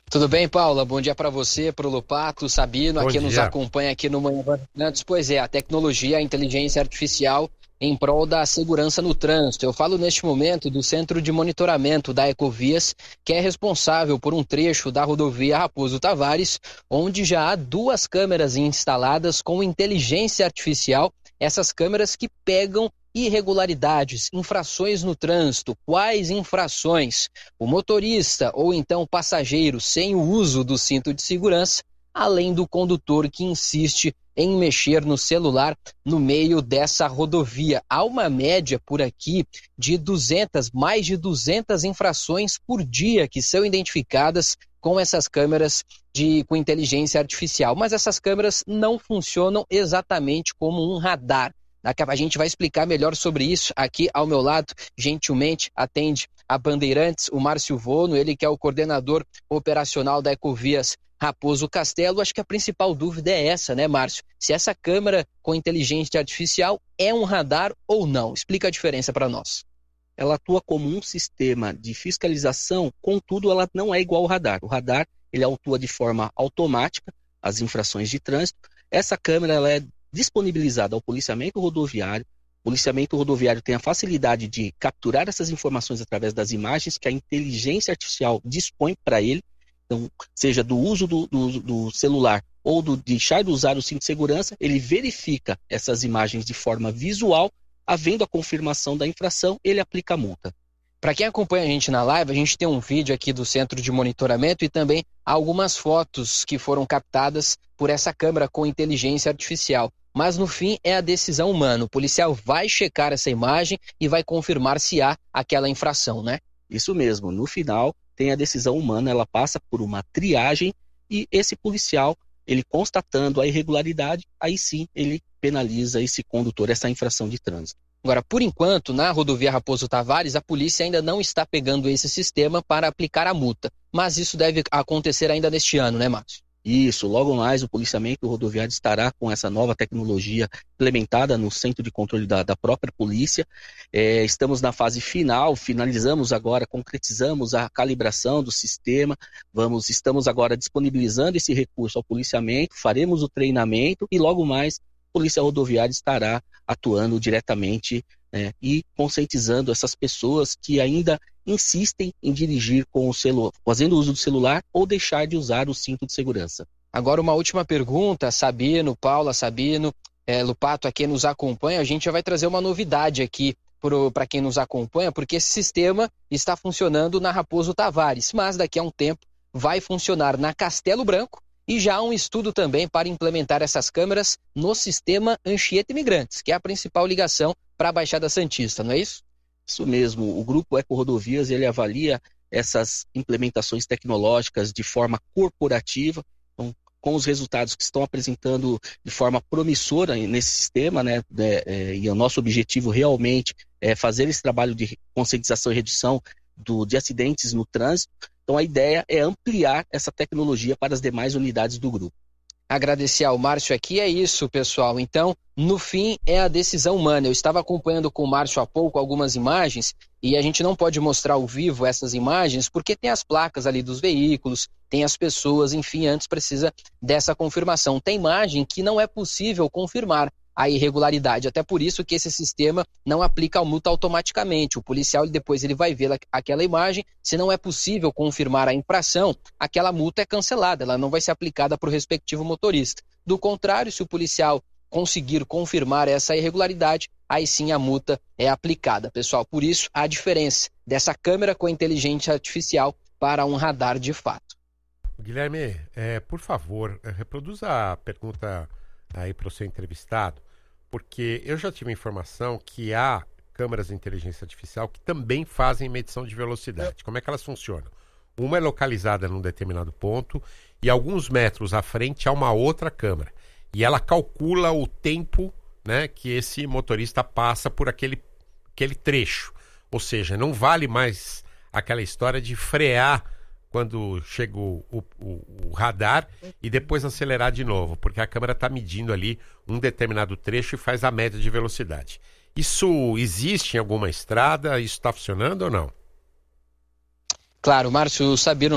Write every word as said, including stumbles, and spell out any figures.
Tudo bem, Paula? Bom dia para você, para o Lopato, Sabino, Bom aqui nos dia. acompanha aqui no Manhã Bandeirantes. Pois é, a tecnologia, a inteligência artificial em prol da segurança no trânsito. Eu falo neste momento do Centro de Monitoramento da Ecovias, que é responsável por um trecho da rodovia Raposo Tavares, onde já há duas câmeras instaladas com inteligência artificial. Essas câmeras que pegam irregularidades, infrações no trânsito. Quais infrações? O motorista ou então o passageiro sem o uso do cinto de segurança, além do condutor que insiste em mexer no celular no meio dessa rodovia. Há uma média por aqui de duzentas, mais de duzentas infrações por dia que são identificadas com essas câmeras de, com inteligência artificial. Mas essas câmeras não funcionam exatamente como um radar. A gente vai explicar melhor sobre isso aqui ao meu lado. Gentilmente atende a Bandeirantes, o Márcio Vono, ele que é o coordenador operacional da Ecovias Raposo Castelo. Acho que a principal dúvida é essa, né, Márcio? Se essa câmera com inteligência artificial é um radar ou não. Explica a diferença para nós. Ela atua como um sistema de fiscalização, contudo, ela não é igual ao radar. O radar, ele atua de forma automática as infrações de trânsito. Essa câmera, ela é disponibilizada ao policiamento rodoviário. O policiamento rodoviário tem a facilidade de capturar essas informações através das imagens que a inteligência artificial dispõe para ele. Então, seja do uso do, do, do celular ou do deixar de usar o cinto de segurança, ele verifica essas imagens de forma visual. Havendo a confirmação da infração, ele aplica a multa. Para quem acompanha a gente na live, a gente tem um vídeo aqui do centro de monitoramento e também algumas fotos que foram captadas por essa câmera com inteligência artificial. Mas no fim é a decisão humana. O policial vai checar essa imagem e vai confirmar se há aquela infração, né? Isso mesmo. No final, tem a decisão humana, ela passa por uma triagem e esse policial, ele constatando a irregularidade, aí sim ele penaliza esse condutor, essa infração de trânsito. Agora, por enquanto, na rodovia Raposo Tavares, a polícia ainda não está pegando esse sistema para aplicar a multa. Mas isso deve acontecer ainda neste ano, né, Márcio? Isso, logo mais o policiamento rodoviário estará com essa nova tecnologia implementada no centro de controle da, da própria polícia. É, estamos na fase final, finalizamos agora, concretizamos a calibração do sistema, vamos, estamos agora disponibilizando esse recurso ao policiamento, faremos o treinamento e logo mais a Polícia Rodoviária estará atuando diretamente né, e conscientizando essas pessoas que ainda insistem em dirigir com o celular, fazendo uso do celular ou deixar de usar o cinto de segurança. Agora uma última pergunta, Sabino, Paula, Sabino, é, Lupato, a quem nos acompanha, a gente já vai trazer uma novidade aqui para quem nos acompanha, porque esse sistema está funcionando na Raposo Tavares, mas daqui a um tempo vai funcionar na Castelo Branco e já há um estudo também para implementar essas câmeras no sistema Anchieta Imigrantes, que é a principal ligação para a Baixada Santista, não é isso? Isso mesmo, o Grupo Eco Rodovias ele avalia essas implementações tecnológicas de forma corporativa, então, com os resultados que estão apresentando de forma promissora nesse sistema, né, é, é, e o nosso objetivo realmente é fazer esse trabalho de conscientização e redução do, de acidentes no trânsito. Então a ideia é ampliar essa tecnologia para as demais unidades do grupo. Agradecer ao Márcio aqui, é isso, pessoal. Então, no fim, é a decisão humana. Eu estava acompanhando com o Márcio há pouco algumas imagens e a gente não pode mostrar ao vivo essas imagens porque tem as placas ali dos veículos, tem as pessoas, enfim, antes precisa dessa confirmação. Tem imagem que não é possível confirmar a irregularidade, até por isso que esse sistema não aplica a multa automaticamente. O policial ele, depois ele vai ver aquela imagem, se não é possível confirmar a infração, aquela multa é cancelada, ela não vai ser aplicada para o respectivo motorista. Do contrário, se o policial conseguir confirmar essa irregularidade, aí sim a multa é aplicada, pessoal. Por isso, a diferença dessa câmera com inteligência artificial para um radar de fato. Guilherme, é, por favor, reproduza a pergunta aí para o seu entrevistado, porque eu já tive informação que há câmeras de inteligência artificial que também fazem medição de velocidade. Como é que elas funcionam? Uma é localizada num determinado ponto e alguns metros à frente há uma outra câmera. E ela calcula o tempo, né, que esse motorista passa por aquele, aquele trecho. Ou seja, não vale mais aquela história de frear quando chega o, o, o radar e depois acelerar de novo, porque a câmera está medindo ali um determinado trecho e faz a média de velocidade. Isso existe em alguma estrada? Isso está funcionando ou não? Claro, Márcio Sabino.